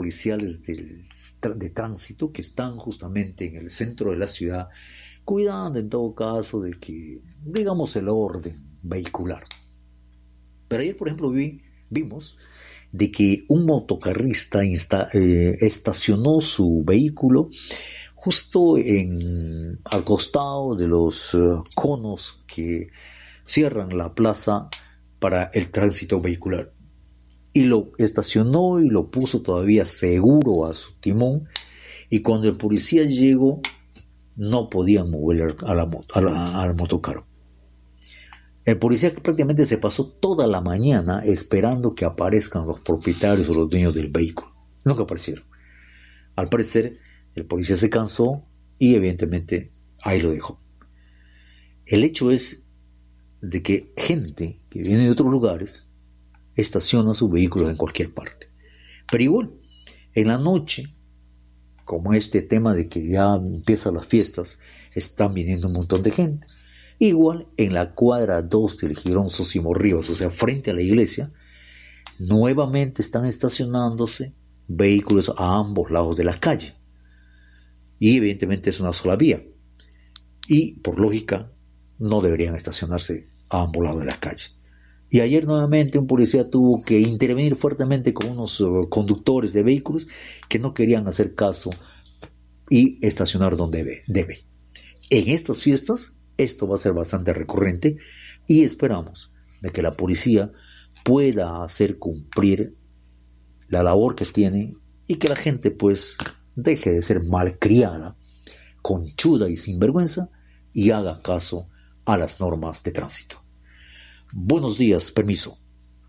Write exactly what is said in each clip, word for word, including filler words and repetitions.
policiales de, de tránsito que están justamente en el centro de la ciudad, cuidando en todo caso de que, digamos, el orden vehicular. Pero ayer, por ejemplo, vi, vimos de que un motocarrista insta, eh, estacionó su vehículo justo en, al costado de los uh, conos que cierran la plaza para el tránsito vehicular. Y lo estacionó y lo puso todavía seguro a su timón. Y cuando el policía llegó, no podía mover a la, a la, al motocarro. El policía prácticamente se pasó toda la mañana esperando que aparezcan los propietarios o los dueños del vehículo. Nunca aparecieron. Al parecer, el policía se cansó y evidentemente ahí lo dejó. El hecho es de que gente que viene de otros lugares estaciona sus vehículos en cualquier parte. Pero igual, en la noche, como este tema de que ya empiezan las fiestas, están viniendo un montón de gente. Igual, en la cuadra dos del Jirón Sósimo Rivas, o sea, frente a la iglesia, nuevamente están estacionándose vehículos a ambos lados de la calle. Y evidentemente es una sola vía. Y, por lógica, no deberían estacionarse a ambos lados de la calle. Y ayer nuevamente un policía tuvo que intervenir fuertemente con unos uh, conductores de vehículos que no querían hacer caso y estacionar donde debe, debe. En estas fiestas esto va a ser bastante recurrente y esperamos de que la policía pueda hacer cumplir la labor que tiene y que la gente pues deje de ser malcriada, conchuda y sinvergüenza y haga caso a las normas de tránsito. Buenos días, permiso.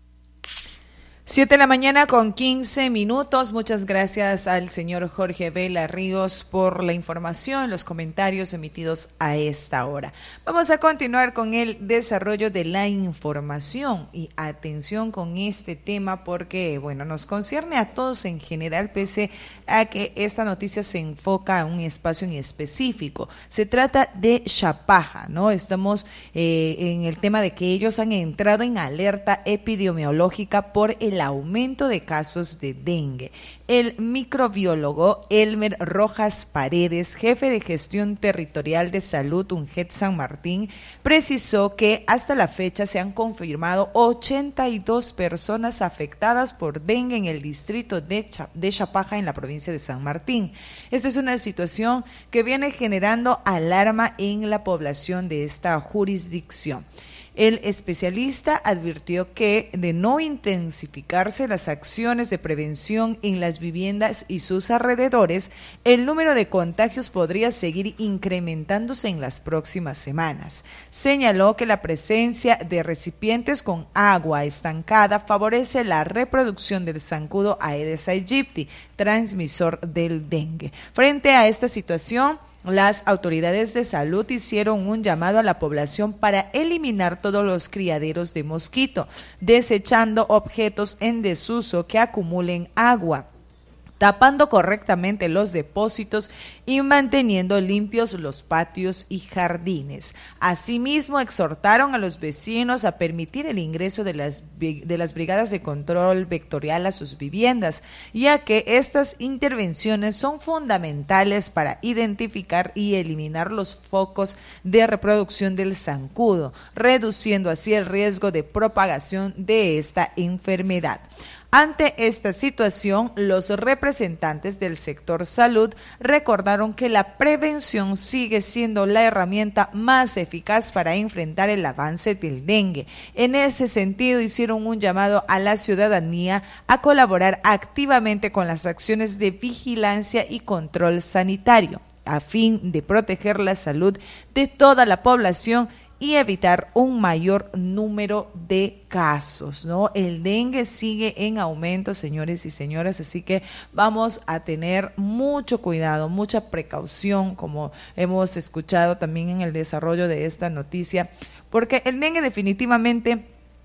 Siete de la mañana con quince minutos. Muchas gracias al señor Jorge Vela Ríos por la información, los comentarios emitidos a esta hora. Vamos a continuar con el desarrollo de la información y atención con este tema porque, bueno, nos concierne a todos en general, pese a que esta noticia se enfoca a un espacio en específico. Se trata de Chapaja, ¿no? Estamos eh, en el tema de que ellos han entrado en alerta epidemiológica por el aumento de casos de dengue. El microbiólogo Elmer Rojas Paredes, jefe de gestión territorial de salud U N G E T San Martín, precisó que hasta la fecha se han confirmado ochenta y dos personas afectadas por dengue en el distrito de, Cha- de Chapaja en la provincia de San Martín. Esta es una situación que viene generando alarma en la población de esta jurisdicción. El especialista advirtió que de no intensificarse las acciones de prevención en las viviendas y sus alrededores, el número de contagios podría seguir incrementándose en las próximas semanas. Señaló que la presencia de recipientes con agua estancada favorece la reproducción del zancudo Aedes aegypti, transmisor del dengue. Frente a esta situación, las autoridades de salud hicieron un llamado a la población para eliminar todos los criaderos de mosquito, desechando objetos en desuso que acumulen agua, tapando correctamente los depósitos y manteniendo limpios los patios y jardines. Asimismo, exhortaron a los vecinos a permitir el ingreso de las, de las brigadas de control vectorial a sus viviendas, ya que estas intervenciones son fundamentales para identificar y eliminar los focos de reproducción del zancudo, reduciendo así el riesgo de propagación de esta enfermedad. Ante esta situación, los representantes del sector salud recordaron que la prevención sigue siendo la herramienta más eficaz para enfrentar el avance del dengue. En ese sentido, hicieron un llamado a la ciudadanía a colaborar activamente con las acciones de vigilancia y control sanitario, a fin de proteger la salud de toda la población y evitar un mayor número de casos, ¿no? El dengue sigue en aumento, señores y señoras, así que vamos a tener mucho cuidado, mucha precaución, como hemos escuchado también en el desarrollo de esta noticia, porque el dengue definitivamente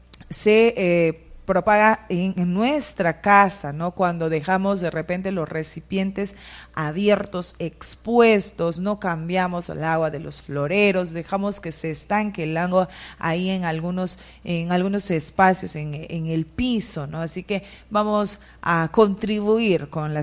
se eh, propaga en, en nuestra casa, ¿no? Cuando dejamos de repente los recipientes abiertos, expuestos, no cambiamos el agua de los floreros, dejamos que se estanque el agua ahí en algunos, en algunos espacios, en, en el piso, ¿no? Así que vamos a contribuir con la